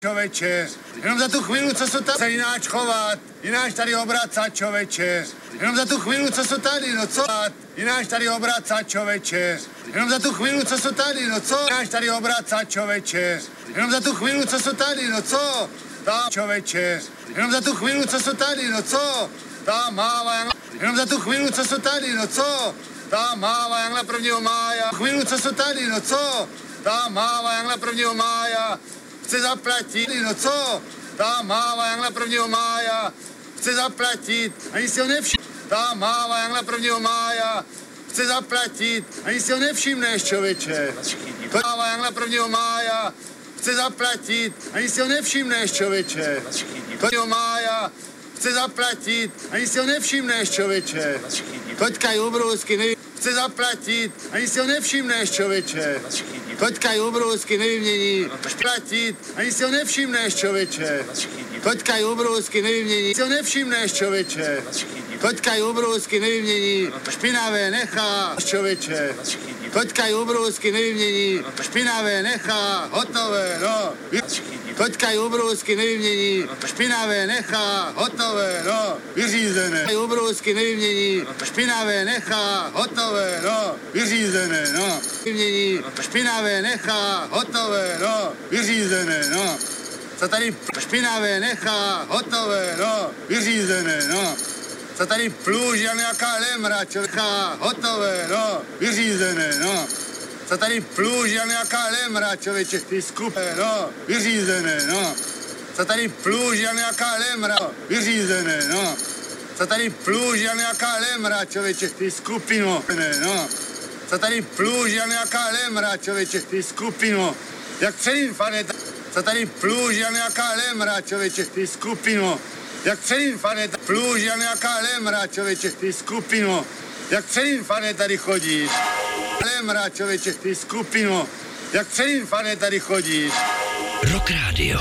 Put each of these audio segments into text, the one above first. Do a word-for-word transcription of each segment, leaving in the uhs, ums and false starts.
Čověče, jenom za tu chvíli, co jsou tady, se jináč chovat, jináč tady obracat, čověče. Jenom za tu chvíli, co jsou tady, no co? Jináč tady obracat, čověče. Jenom za tu chvíli, co jsou tady, no co? Jináč tady obracat, čověče. Jenom za tu chvíli, co jsou tady, no co? Tam, čověče. Jenom za tu chvíli, co jsou tady, no co? Tam máva, jenom za tu chvíli, co jsou tady, no co? Tam máva, Jangla prvního mája. Chvíli, co jsou tady, no co? Tam máva, Jangla prvního mája. Chce zaplatit, no co? Ta máva Jangla prvního mája chce zaplatit, ani si ho nevšimne. Ta máva Jangla prvního mája chce zaplatit, ani si ho nevšimneš, člověče. Ta máva Jangla prvního mája chce zaplatit, ani si ho nevšimneš, člověče. Ta mája chce zaplatit, ani si ho nevšimneš, člověče. Toťka je obrovský, nevím, chce zaplatit, ani si ho nevšimneš, člověče. Toťka je obrovský, nevymění, platit, ani si ho nevšimneš, člověče. Toťka je obrovský, nevymění, si ho nevšimneš, člověče. Toťka je obrovský, nevymění, špinavé nechá, člověče. Toťka je obrovský, nevymění, špinavé nechá, hotové, no. Toťka je obrovský, nevymění, špinavé nechá, hotové, no, vyřízené. Je obrovský, nevymění, špinavé nechá, hotové, no, vyřízené, no. Vymění, špinavé nechá, hotové, no, vyřízené, no. Co tady špinavé nechá, hotové, no, vyřízené, no. Co tady pluž, jak nějaká lemra, člověka, hotové, no, vyřízené, no. Co tady pluž, jak nějaká lemra, člověče, ty skupé, no, vyřízené, no. Co tady pluž, jak nějaká lemra, vyřízené, no. Co tady pluž, jak nějaká lemra, člověče, ty skupino, no. Co tady pluž, jak nějaká lemra, člověče, ty skupino, jak předím faneta. Co tady pluž, jak nějaká lemra, člověče, ty skupino, jak předím faneta. Pluž, jak nějaká lemra, člověče, ty skupino, jak předím fane tady chodíš. Lemra, člověče, ty skupino, jak předím fane tady chodíš. Rock Radio.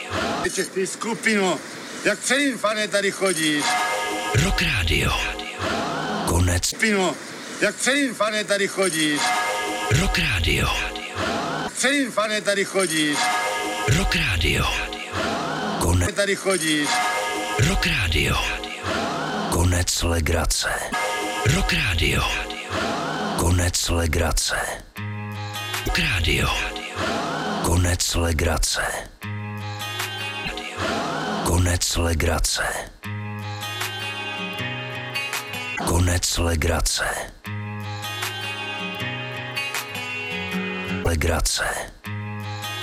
Ty skupino, jak předím fane tady chodíš. Rock Radio. Konec. Skupino, jak předím fane tady chodíš. Rock Radio. Předím fane tady chodíš. Rock Radio. Konec. Tady chodíš. Rock Radio. Konec legrace. Rock Radio. Konec legrace. Rock Radio. Konec legrace. Konec legrace. Konec legrace. Legrace.